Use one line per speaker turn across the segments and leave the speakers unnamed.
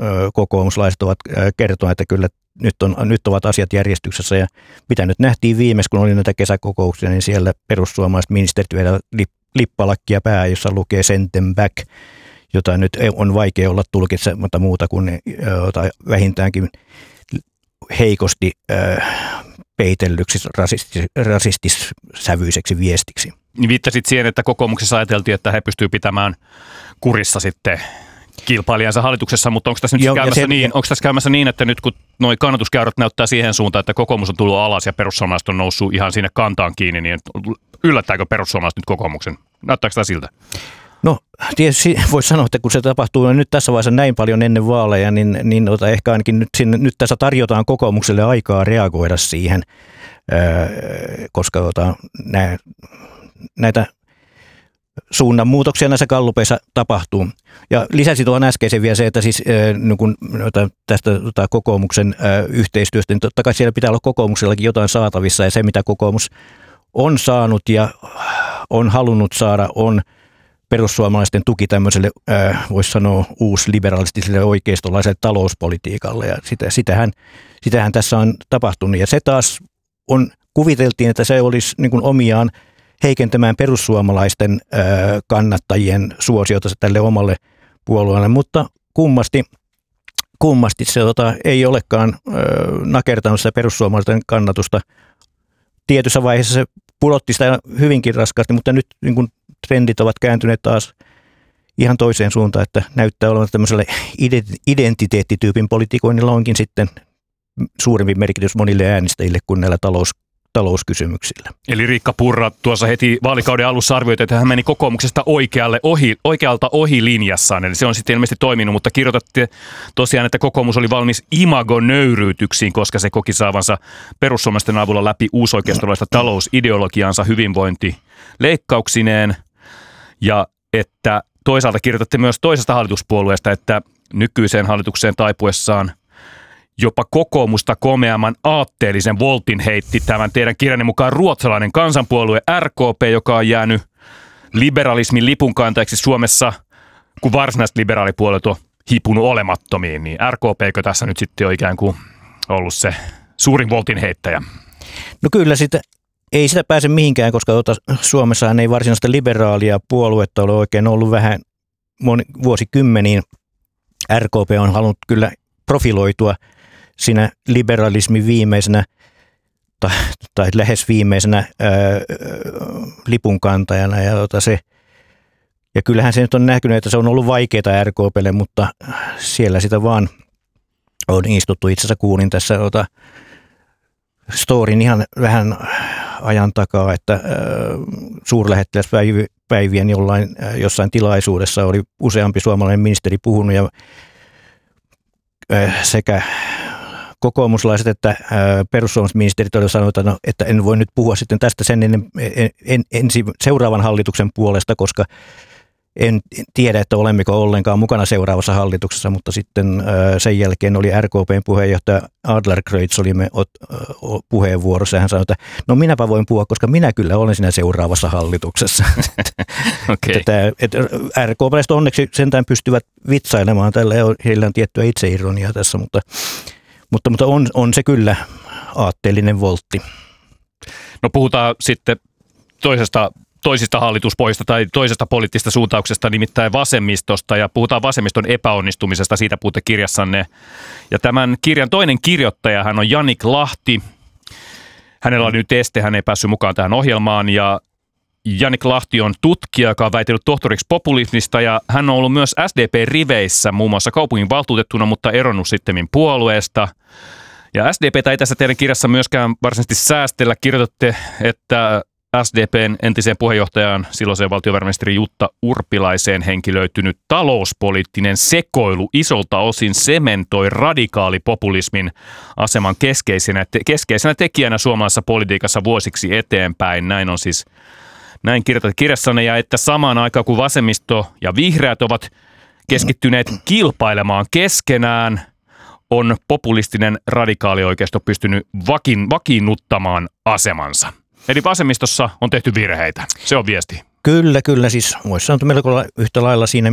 kokoomuslaiset ovat kertoneet, että kyllä nyt ovat asiat järjestyksessä. Ja mitä nyt nähtiin viimeis, kun oli näitä kesäkokouksia, niin siellä perussuomalaiset ministerit vielä lippalakkia päähän, jossa lukee send them back, jota nyt on vaikea olla tulkitsematta muuta kuin vähintäänkin heikosti peitellyksi rasistissävyiseksi viestiksi.
Viittasit siihen, että kokoomuksessa ajateltiin, että he pystyvät pitämään kurissa sitten kilpailijansa hallituksessa, mutta onko tässä nyt käymässä niin, että nyt kun nuo kannatuskäyrät näyttää siihen suuntaan, että kokoomus on tullut alas ja perussuomalaiset on noussut ihan sinne kantaan kiinni, niin yllättääkö perussuomalaiset nyt kokoomuksen? Näyttääkö tämä siltä?
No tietysti voisi sanoa, että kun se tapahtuu nyt tässä vaiheessa näin paljon ennen vaaleja, niin ehkä ainakin nyt tässä tarjotaan kokoomukselle aikaa reagoida siihen, koska näitä suunnanmuutoksia näissä gallupeissa tapahtuu. Ja lisäsi tuohon äskeisen vielä se, että siis kun tästä kokoomuksen yhteistyöstä, niin totta kai siellä pitää olla kokoomuksellakin jotain saatavissa, ja se mitä kokoomus on saanut ja on halunnut saada on perussuomalaisten tuki tämmöiselle, voisi sanoa, uusliberalistiselle oikeistolaiselle talouspolitiikalle, ja sitähän tässä on tapahtunut, ja se taas kuviteltiin, että se olisi niin kuin omiaan heikentämään perussuomalaisten kannattajien suosiota tälle omalle puolueelle, mutta kummasti se ei olekaan nakertanut sitä perussuomalaisten kannatusta. Tietyssä vaiheessa se pudotti sitä hyvinkin raskaasti, mutta nyt niin kuin trendit ovat kääntyneet taas ihan toiseen suuntaan, että näyttää olevan tämmöiselle identiteettityypin politikoinnilla onkin sitten suurempi merkitys monille äänestäjille kuin näillä talouskysymyksillä.
Eli Riikka Purra tuossa heti vaalikauden alussa arvioi, että hän meni kokoomuksesta oikealta ohi linjassaan. Eli se on sitten ilmeisesti toiminut, mutta kirjoitatte tosiaan, että kokoomus oli valmis imagonöyryytyksiin, koska se koki saavansa perussuomalaisten avulla läpi uusoikeistolaista talousideologiaansa hyvinvointileikkauksineen. Ja että toisaalta kirjoitatte myös toisesta hallituspuolueesta, että nykyiseen hallitukseen taipuessaan jopa kokoomusta komeamman aatteellisen voltin heitti tämän teidän kirjanne mukaan ruotsalainen kansanpuolue RKP, joka on jäänyt liberalismin lipunkantajaksi Suomessa, kun varsinaiset liberaalipuolueet on hipunut olemattomiin. Niin RKPkö tässä nyt sitten on ikään kuin ollut se suurin voltin heittäjä?
No kyllä ei sitä pääse mihinkään, koska Suomessahan ei varsinaista liberaalia puoluetta ole oikein ollut vähän vuosikymmeniin. RKP on halunnut kyllä profiloitua siinä liberalismin viimeisenä tai lähes viimeisenä lipunkantajana. Ja kyllähän se nyt on näkynyt, että se on ollut vaikeaa RKPlle, mutta siellä sitä vaan on istuttu. Itse asiassa kuulin tässä storin ihan vähän ajan takaa, että suurlähettiläspäivien jossain tilaisuudessa oli useampi suomalainen ministeri puhunut ja sekä kokoomuslaiset että perussuomalaiset ministerit olivat sanoneet, että en voi nyt puhua sitten tästä seuraavan hallituksen puolesta, koska en tiedä, että olemmeko ollenkaan mukana seuraavassa hallituksessa, mutta sitten sen jälkeen oli RKPn puheenjohtaja Adlercreutz oli puheenvuorossa ja hän sanoi, että no minäpä voin puhua, koska minä kyllä olen siinä seuraavassa hallituksessa.
Okay.
RKP:läiset onneksi sentään pystyvät vitsailemaan tällä ja heillä on tiettyä itseironiaa tässä, mutta on se kyllä aatteellinen voltti.
No puhutaan sitten toisista hallituspohjista tai toisesta poliittisesta suuntauksesta, nimittäin vasemmistosta, ja puhutaan vasemmiston epäonnistumisesta, siitä puhutte kirjassanne. Ja tämän kirjan toinen kirjoittaja, hän on Jannik Lahti. Hänellä on nyt este, hän ei päässyt mukaan tähän ohjelmaan, ja Jannik Lahti on tutkija, joka on väitellyt tohtoriksi populismista, ja hän on ollut myös SDP-riveissä, muun muassa kaupunginvaltuutettuna, mutta eronnut sittemmin puolueesta. Ja SDP:tä ei tässä teidän kirjassa myöskään varsinaisesti säästellä. Kirjoitatte, että SDP:n entiseen puheenjohtajaan, silloiseen valtiovarainministeri Jutta Urpilaiseen henkilöitynyt talouspoliittinen sekoilu isolta osin sementoi radikaalipopulismin aseman keskeisenä tekijänä suomalaisessa politiikassa vuosiksi eteenpäin. Näin kirjoitat kirjassanne, ja että samaan aikaan kun vasemmisto ja vihreät ovat keskittyneet kilpailemaan keskenään, on populistinen radikaalioikeisto pystynyt vakiinnuttamaan asemansa. Eli vasemmistossa on tehty virheitä. Se on viesti.
Kyllä, siis voisi sanoa, että melko yhtä lailla siinä,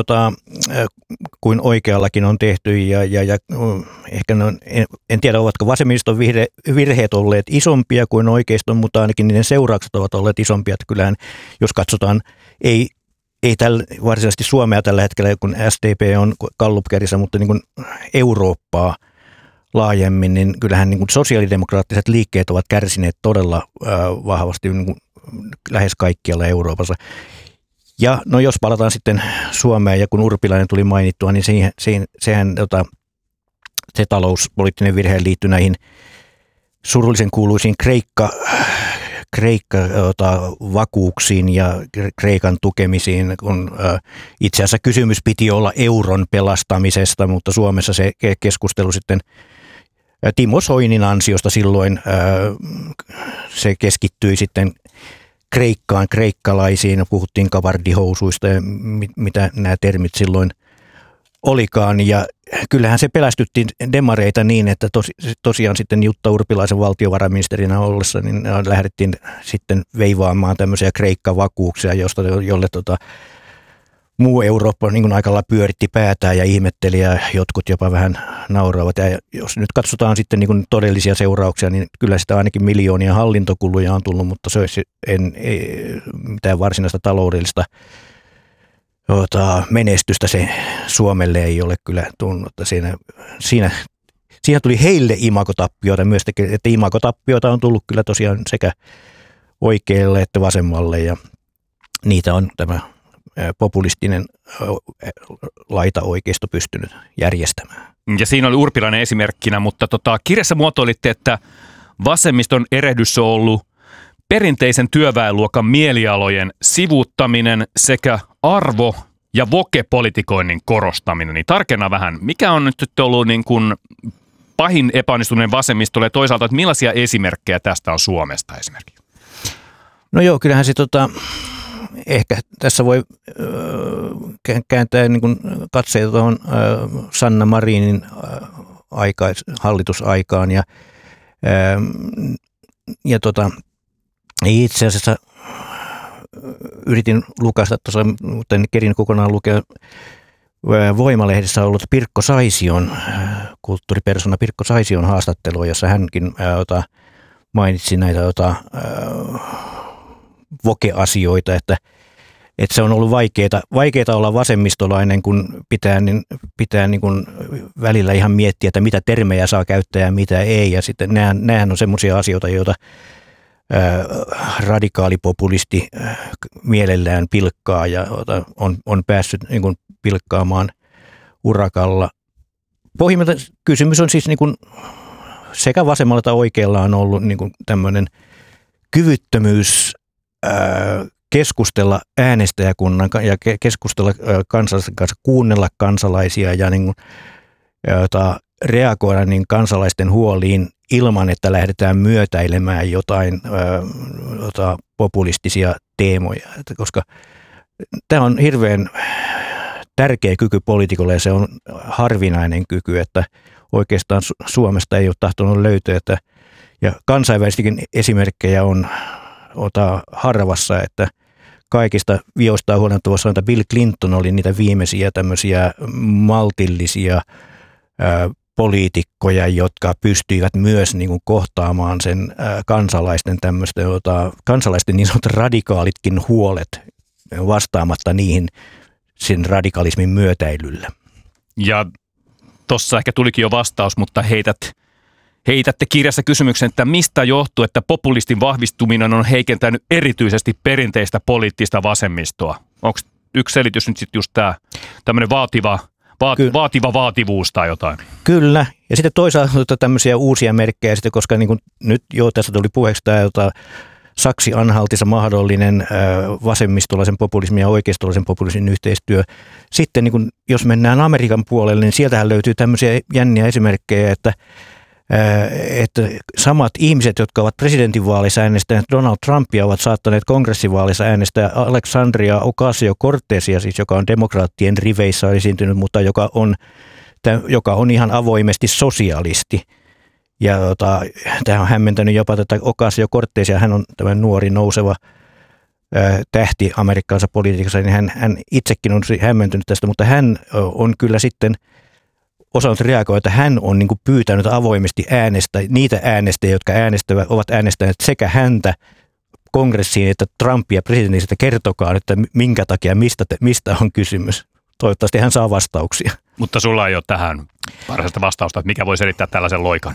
kuin oikeallakin on tehty ja ehkä en tiedä, ovatko vasemmiston virheet olleet isompia kuin oikeiston, mutta ainakin niiden seuraukset ovat olleet isompia, että kyllähän jos katsotaan, ei varsinaisesti Suomea tällä hetkellä, kun SDP on gallupkärjessä, mutta niin kuin Eurooppaa laajemmin, niin kyllähän niin kuin sosiaalidemokraattiset liikkeet ovat kärsineet todella vahvasti niin kuin lähes kaikkialla Euroopassa. Ja no jos palataan sitten Suomeen ja kun Urpilainen tuli mainittua, niin sehän se talouspoliittinen virhe liittyi näihin surullisen kuuluisiin Kreikka-vakuuksiin ja Kreikan tukemisiin, kun itse asiassa kysymys piti olla euron pelastamisesta, mutta Suomessa se keskustelu sitten Timo Soinin ansiosta silloin se keskittyi sitten Kreikkaan, kreikkalaisiin, puhuttiin kavardihousuista ja mitä nämä termit silloin olikaan. Ja kyllähän se pelästytti demareita niin, että tosiaan sitten Jutta Urpilaisen valtiovarainministerinä ollessa niin lähdettiin sitten veivaamaan tämmöisiä Kreikka-vakuuksia, jolle muu Eurooppa niin kuin aika lailla pyöritti päätään ja ihmetteli ja jotkut jopa vähän nauravat. Ja jos nyt katsotaan sitten niin kuin todellisia seurauksia, niin kyllä sitä ainakin miljoonia hallintokuluja on tullut, mutta se olisi mitään varsinaista taloudellista menestystä se Suomelle ei ole kyllä tullut. Siinä tuli heille imagotappioita myös, että imagotappioita on tullut kyllä tosiaan sekä oikealle että vasemmalle ja niitä on tämä populistinen laita-oikeisto pystynyt järjestämään.
Ja siinä oli Urpilainen esimerkkinä, mutta kirjassa muotoilitte, että vasemmiston erehdys on ollut perinteisen työväenluokan mielialojen sivuuttaminen sekä arvo- ja voke-politikoinnin korostaminen. Niin tarkenna vähän, mikä on nyt ollut niin kuin pahin epäonnistuneen vasemmistolle ja toisaalta, että millaisia esimerkkejä tästä on Suomesta esimerkiksi?
No joo, kyllähän se ehkä tässä voi kääntää niin kuin katseita tuohon Sanna Marinin hallitusaikaan ja itse asiassa yritin lukasta tuossa, mutta en kerin kokonaan lukea. Voimalehdessä on ollut Pirkko Saision, kulttuuripersona Pirkko Saision haastattelua, jossa hänkin mainitsi näitä voke-asioita, että se on ollut vaikeaa olla vasemmistolainen, kun pitää niin kuin välillä ihan miettiä, että mitä termejä saa käyttää ja mitä ei. Ja sitten nämähän on semmoisia asioita, joita radikaalipopulisti mielellään pilkkaa ja on päässyt niin kuin pilkkaamaan urakalla. Pohjimmiltaan kysymys on siis niin kuin sekä vasemmalla että oikealla on ollut niin kuin tämmöinen kyvyttömyys keskustella äänestäjäkunnan ja keskustella kansalaisten kanssa, kuunnella kansalaisia ja niin kuin, reagoida niin kansalaisten huoliin ilman, että lähdetään myötäilemään jotain populistisia teemoja. Koska tämä on hirveän tärkeä kyky poliitikolle ja se on harvinainen kyky, että oikeastaan Suomesta ei ole tahtonut löytää. Ja kansainvälisikin esimerkkejä on harvassa, että kaikista vioista huolimatta voisi sanoa, että Bill Clinton oli niitä viimeisiä tämmöisiä maltillisia poliitikkoja, jotka pystyivät myös niin kuin kohtaamaan sen kansalaisten niin sanotut radikaalitkin huolet vastaamatta niihin sen radikalismin myötäilyllä. Ja
tuossa ehkä tulikin jo vastaus, mutta heitätte kirjassa kysymyksen, että mistä johtuu, että populistin vahvistuminen on heikentänyt erityisesti perinteistä poliittista vasemmistoa? Onko yksi selitys nyt sitten just tämä tämmöinen vaativa vaativuus tai jotain?
Kyllä. Ja sitten toisaalta tämmöisiä uusia merkkejä, sitten, koska niin kuin nyt jo tässä tuli puheeksi tämä Saksi-Anhaltissa mahdollinen vasemmistolaisen populismin ja oikeistolaisen populismin yhteistyö. Sitten niin kuin, jos mennään Amerikan puolelle, niin sieltähän löytyy tämmöisiä jänniä esimerkkejä, että samat ihmiset, jotka ovat presidentinvaalissa äänestäneet Donald Trumpia, ovat saattaneet kongressivaalissa äänestää Alexandria Ocasio-Cortezia, siis joka on demokraattien riveissä esiintynyt, mutta joka on ihan avoimesti sosialisti. Ja tämä on hämmentänyt jopa tätä Ocasio-Cortezia, hän on tämä nuori nouseva tähti amerikkalaisessa politiikassa, niin hän itsekin on hämmentynyt tästä, mutta hän on kyllä sitten osannut reagoida, että hän on niin kuin pyytänyt avoimesti niitä äänestäjiä, jotka ovat äänestäneet sekä häntä kongressiin että Trumpia presidentistä, kertokaa, että minkä takia, mistä on kysymys. Toivottavasti hän saa vastauksia.
Mutta sulla ei ole tähän varsinaista vastausta, että mikä voi selittää tällaisen loikan?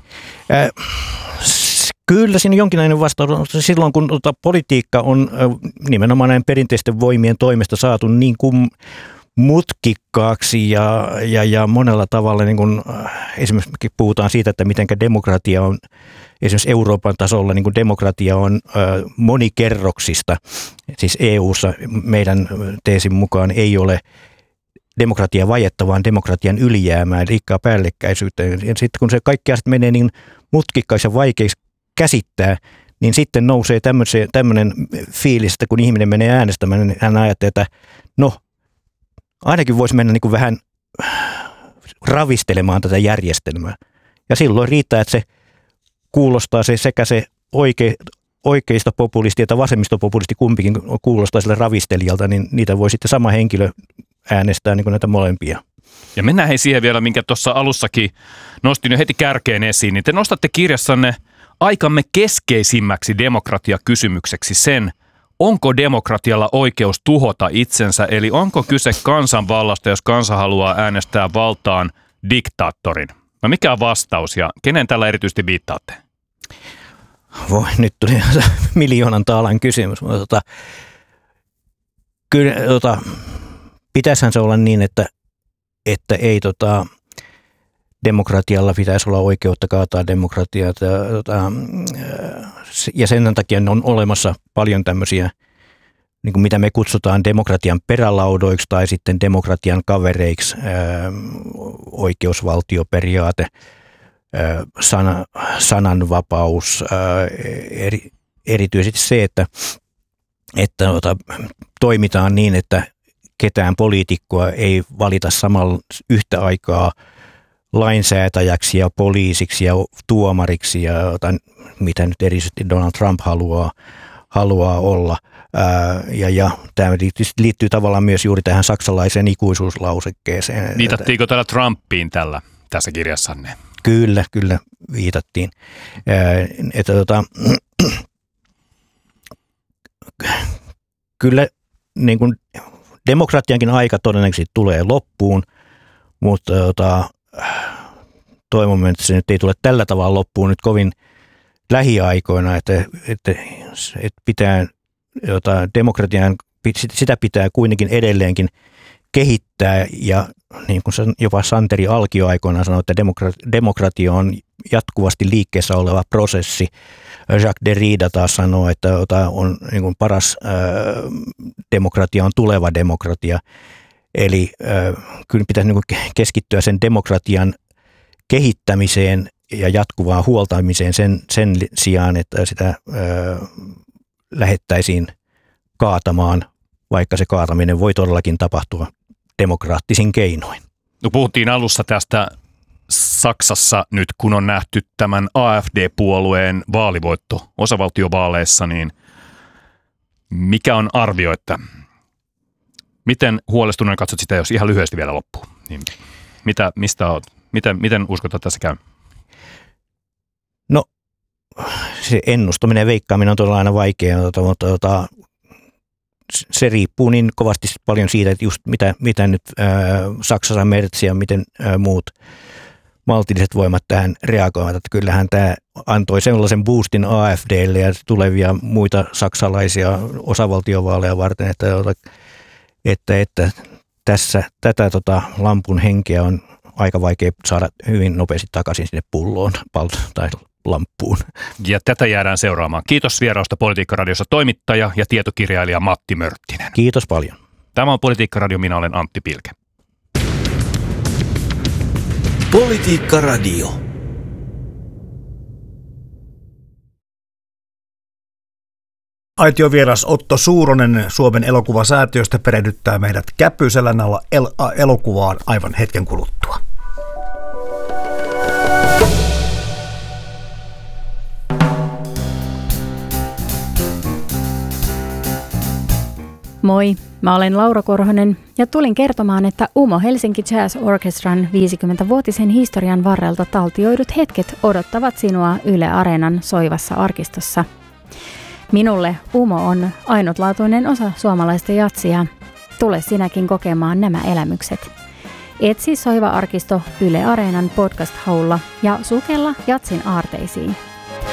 Kyllä siinä jonkinlainen vastaus on silloin, kun politiikka on nimenomaan näin perinteisten voimien toimesta saatu niin kuin mutkikkaaksi ja monella tavalla, niin kuin esimerkiksi puhutaan siitä, että miten demokratia on, esimerkiksi Euroopan tasolla niin kuin demokratia on monikerroksista. Siis EU:ssa meidän teesin mukaan ei ole demokratian vajetta, vaan demokratian ylijäämää, liikaa päällekkäisyyttä. Ja sitten kun se kaikki asiat menee niin mutkikkaiksi ja vaikeiksi käsittää, niin sitten nousee tämmöinen fiilis, että kun ihminen menee äänestämään, niin hän ajattelee, että no, ainakin voisi mennä niin kuin vähän ravistelemaan tätä järjestelmää. Ja silloin riittää, että se kuulostaa sekä se oikeista populisti että vasemmistopopulisti kumpikin kuulostaa sille ravistelijalta, niin niitä voi sitten sama henkilö äänestää niin kuin näitä molempia.
Ja mennään siihen vielä, minkä tuossa alussakin nostin jo heti kärkeen esiin, niin te nostatte kirjassanne aikamme keskeisimmäksi demokratiakysymykseksi sen, onko demokratialla oikeus tuhota itsensä, eli onko kyse kansanvallasta, jos kansa haluaa äänestää valtaan diktaattorin? No mikä on vastaus ja kenen tällä erityisesti viittaatte?
Voi, nyt tuli miljoonan taalan kysymys, mutta kyllä pitäisihän se olla niin, että ei demokratialla pitäisi olla oikeutta kaataa demokratiaa. Ja sen takia on olemassa paljon tämmöisiä, niin kuin mitä me kutsutaan demokratian perälaudoiksi tai sitten demokratian kavereiksi, oikeusvaltioperiaate, sananvapaus, erityisesti se, että toimitaan niin, että ketään poliitikkoa ei valita samalla yhtä aikaa lainsäätäjäksi ja poliisiksi ja tuomariksi ja mitä nyt erityisesti Donald Trump haluaa olla. Ja tämä liittyy tavallaan myös juuri tähän saksalaiseen ikuisuuslausekkeeseen.
Viitattiinko täällä Trumpiin tässä kirjassanne?
Kyllä viitattiin. Kyllä niin kuin demokratiankin aika todennäköisesti tulee loppuun, mutta toivon, että se nyt ei tule tällä tavalla loppuun nyt kovin lähiaikoina, että pitää demokratian, sitä pitää kuitenkin edelleenkin kehittää ja niin kuin jopa Santeri Alkio aikoinaan sanoi, että demokratia on jatkuvasti liikkeessä oleva prosessi. Jacques Derrida taas sanoo, että on niin kuin paras demokratia on tuleva demokratia. Eli kyllä pitäisi niin kuin keskittyä sen demokratian kehittämiseen ja jatkuvaan huoltamiseen sen sijaan, että sitä lähettäisiin kaatamaan, vaikka se kaataminen voi todellakin tapahtua demokraattisin keinoin.
No puhuttiin alussa tästä Saksassa nyt, kun on nähty tämän AfD-puolueen vaalivoitto osavaltiovaaleissa, niin mikä on arvio, että miten huolestuneen katsot sitä, jos ihan lyhyesti vielä loppuu? Niin mistä olet? Miten uskot, että tässä käy?
No, se ennustaminen ja veikkaaminen on todella aina vaikeaa, mutta se riippuu niin kovasti paljon siitä, että just mitä nyt Saksassa Merz ja miten muut maltilliset voimat tähän reagoivat. Että kyllähän tämä antoi sellaisen boostin AfDlle ja tulevia muita saksalaisia osavaltiovaaleja varten, että tätä lampun henkeä on aika vaikea saada hyvin nopeasti takaisin sinne pulloon tai lamppuun.
Ja tätä jäädään seuraamaan. Kiitos vierausta Politiikka-radiossa toimittaja ja tietokirjailija Matti Mörttinen.
Kiitos paljon.
Tämä on Politiikka-radio, minä olen Antti Pilke.
Politiikka-radio. Aitiovieras Otto Suuronen Suomen elokuvasäätiöstä perehdyttää meidät Käpyselän alla elokuvaan aivan hetken kuluttua.
Moi, mä olen Laura Korhonen ja tulin kertomaan, että Umo Helsinki Jazz Orchestran 50-vuotisen historian varrelta taltioidut hetket odottavat sinua Yle Areenan soivassa arkistossa. Minulle Umo on ainutlaatuinen osa suomalaista jatsia. Tule sinäkin kokemaan nämä elämykset. Etsi Soiva arkisto Yle Areenan podcast-haulla ja sukella jatsin aarteisiin.